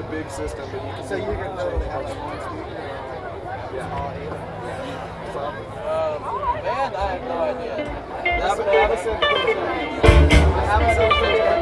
big system, but you can So you're going to change have it. one speaker? Yeah. All eight? Man, I have no idea. I haven't said